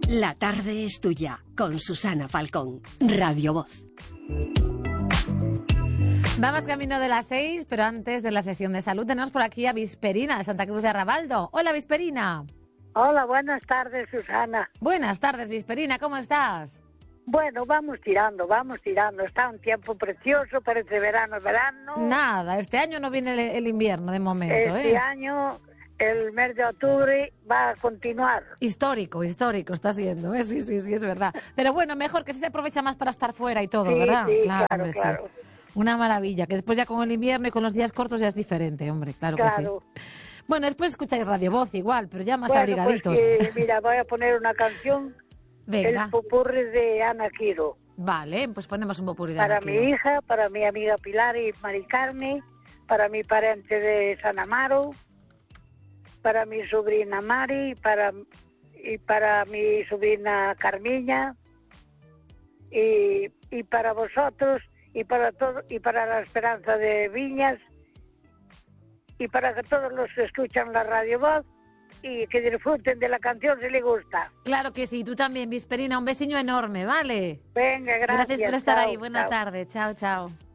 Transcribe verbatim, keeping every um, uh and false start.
La tarde es tuya, con Susana Falcón, Radio Voz. Vamos camino de las seis, pero antes de la sección de salud tenemos por aquí a Visperina de Santa Cruz de Arrabaldo. Hola, Visperina. Hola, buenas tardes, Susana. Buenas tardes, Visperina, ¿cómo estás? Bueno, vamos tirando, vamos tirando. Está un tiempo precioso, parece verano, verano. Nada, este año no viene el, el invierno de momento, Este ¿eh? año, el mes de octubre va a continuar. Histórico, histórico está siendo, ¿eh? Sí, sí, sí, es verdad. Pero bueno, mejor que se aprovecha más para estar fuera y todo, Sí, ¿verdad? sí, claro, hombre, claro. Sí. Una maravilla, que después ya con el invierno y con los días cortos ya es diferente, hombre, claro, Claro. que sí. Bueno, después escucháis Radio Voz igual, pero ya más Bueno, abrigaditos. pues que, mira, voy a poner una canción, Venga. el popurrí de Ana Quiro. Vale, pues ponemos un popurrí de Para Ana mi Quiro. hija, para mi amiga Pilar y Mari Carmen, para mi pariente de San Amaro, para mi sobrina Mari, para, y para mi sobrina Carmiña, y, y para vosotros, y para todo, y para la Esperanza de Viñas, y para que todos los que escuchan la Radio Voz y que disfruten de la canción si les gusta. Claro que sí, tú también, Visperina, un besiño enorme, ¿vale? Venga, gracias. Gracias por estar chao, ahí, buena chao. tarde, chao, chao.